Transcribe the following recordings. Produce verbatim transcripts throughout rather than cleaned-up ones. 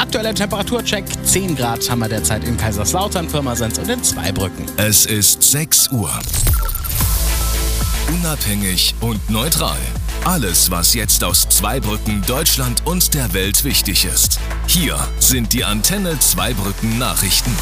Aktueller Temperaturcheck, zehn Grad haben wir derzeit in Kaiserslautern, Pirmasens und in Zweibrücken. Es ist sechs Uhr. Unabhängig und neutral. Alles, was jetzt aus Zweibrücken, Deutschland und der Welt wichtig ist. Hier sind die Antenne Zweibrücken Nachrichten.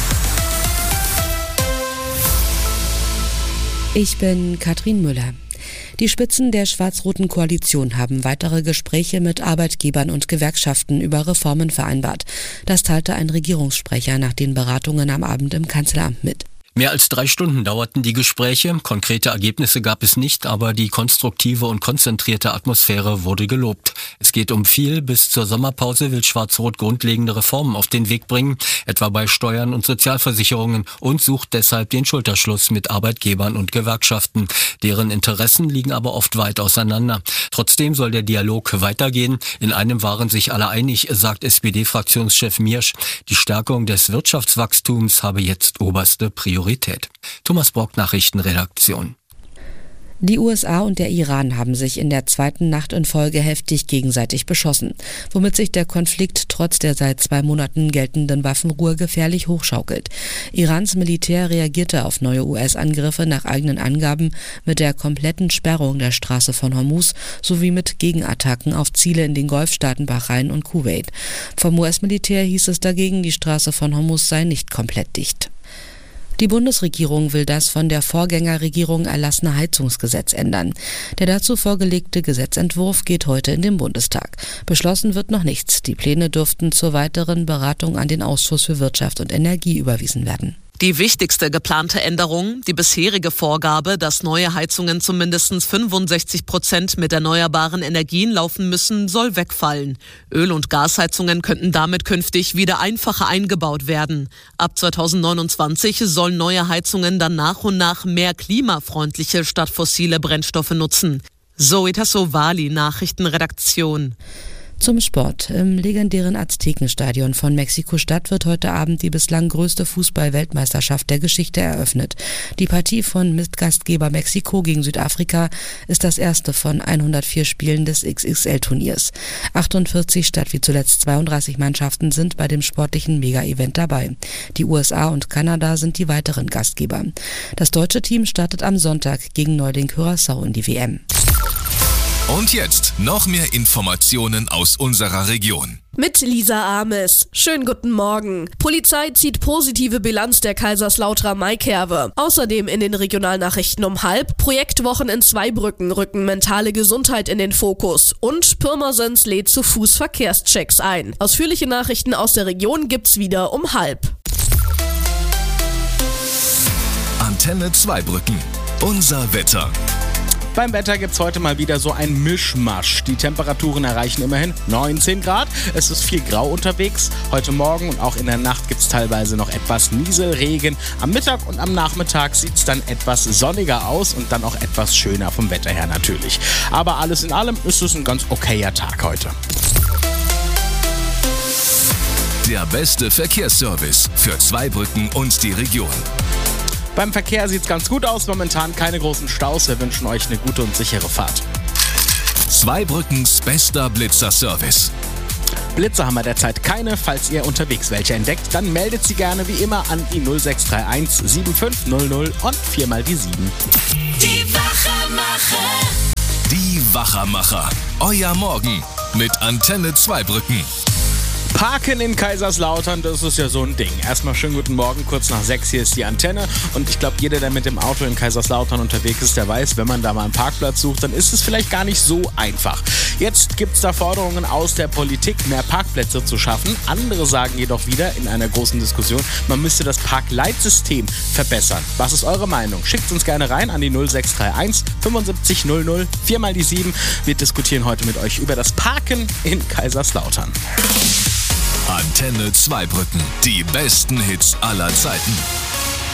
Ich bin Katrin Müller. Die Spitzen der schwarz-roten Koalition haben weitere Gespräche mit Arbeitgebern und Gewerkschaften über Reformen vereinbart. Das teilte ein Regierungssprecher nach den Beratungen am Abend im Kanzleramt mit. Mehr als drei Stunden dauerten die Gespräche. Konkrete Ergebnisse gab es nicht, aber die konstruktive und konzentrierte Atmosphäre wurde gelobt. Es geht um viel. Bis zur Sommerpause will Schwarz-Rot grundlegende Reformen auf den Weg bringen, etwa bei Steuern und Sozialversicherungen, und sucht deshalb den Schulterschluss mit Arbeitgebern und Gewerkschaften. Deren Interessen liegen aber oft weit auseinander. Trotzdem soll der Dialog weitergehen. In einem waren sich alle einig, sagt S P D-Fraktionschef Miersch. Die Stärkung des Wirtschaftswachstums habe jetzt oberste Priorität. Thomas Brock, Nachrichtenredaktion. Die U S A und der Iran haben sich in der zweiten Nacht in Folge heftig gegenseitig beschossen, womit sich der Konflikt trotz der seit zwei Monaten geltenden Waffenruhe gefährlich hochschaukelt. Irans Militär reagierte auf neue U S-Angriffe nach eigenen Angaben mit der kompletten Sperrung der Straße von Hormuz sowie mit Gegenattacken auf Ziele in den Golfstaaten Bahrain und Kuwait. Vom U S-Militär hieß es dagegen, die Straße von Hormuz sei nicht komplett dicht. Die Bundesregierung will das von der Vorgängerregierung erlassene Heizungsgesetz ändern. Der dazu vorgelegte Gesetzentwurf geht heute in den Bundestag. Beschlossen wird noch nichts. Die Pläne dürften zur weiteren Beratung an den Ausschuss für Wirtschaft und Energie überwiesen werden. Die wichtigste geplante Änderung, die bisherige Vorgabe, dass neue Heizungen zu mindestens fünfundsechzig Prozent mit erneuerbaren Energien laufen müssen, soll wegfallen. Öl- und Gasheizungen könnten damit künftig wieder einfacher eingebaut werden. Ab zweitausendneunundzwanzig sollen neue Heizungen dann nach und nach mehr klimafreundliche statt fossile Brennstoffe nutzen. Zoe Tassovali, Nachrichtenredaktion. Zum Sport. Im legendären Aztekenstadion von Mexiko-Stadt wird heute Abend die bislang größte Fußball-Weltmeisterschaft der Geschichte eröffnet. Die Partie von Mitgastgeber Mexiko gegen Südafrika ist das erste von hundertvier Spielen des X X L-Turniers. achtundvierzig statt wie zuletzt zweiunddreißig Mannschaften sind bei dem sportlichen Mega-Event dabei. Die U S A und Kanada sind die weiteren Gastgeber. Das deutsche Team startet am Sonntag gegen Neuling Curaçao in die W M. Und jetzt noch mehr Informationen aus unserer Region. Mit Lisa Ames. Schönen guten Morgen. Polizei zieht positive Bilanz der Kaiserslauterer Maikerwe. Außerdem in den Regionalnachrichten um halb. Projektwochen in Zweibrücken rücken mentale Gesundheit in den Fokus. Und Pirmasens lädt zu Fußverkehrschecks ein. Ausführliche Nachrichten aus der Region gibt's wieder um halb. Antenne Zweibrücken. Unser Wetter. Beim Wetter gibt's heute mal wieder so ein Mischmasch. Die Temperaturen erreichen immerhin neunzehn Grad. Es ist viel grau unterwegs. Heute Morgen und auch in der Nacht gibt's teilweise noch etwas Nieselregen. Am Mittag und am Nachmittag sieht's dann etwas sonniger aus und dann auch etwas schöner vom Wetter her natürlich. Aber alles in allem ist es ein ganz okayer Tag heute. Der beste Verkehrsservice für Zweibrücken und die Region. Beim Verkehr sieht's ganz gut aus, momentan keine großen Staus. Wir wünschen euch eine gute und sichere Fahrt. Zweibrückens bester Blitzer-Service. Blitzer haben wir derzeit keine. Falls ihr unterwegs welche entdeckt, dann meldet sie gerne wie immer an die null sechs drei eins sieben fünf null null und viermal die sieben. Die Wachermacher. Die Wachermacher. Euer Morgen mit Antenne Zweibrücken. Parken in Kaiserslautern, das ist ja so ein Ding. Erstmal schönen guten Morgen, kurz nach sechs, hier ist die Antenne. Und ich glaube, jeder, der mit dem Auto in Kaiserslautern unterwegs ist, der weiß, wenn man da mal einen Parkplatz sucht, dann ist es vielleicht gar nicht so einfach. Jetzt gibt es da Forderungen aus der Politik, mehr Parkplätze zu schaffen. Andere sagen jedoch wieder in einer großen Diskussion, man müsste das Parkleitsystem verbessern. Was ist eure Meinung? Schickt uns gerne rein an die null sechs drei eins fünfundsiebzig null null, viermal die sieben. Wir diskutieren heute mit euch über das Parken in Kaiserslautern. Antenne Zweibrücken. Die besten Hits aller Zeiten.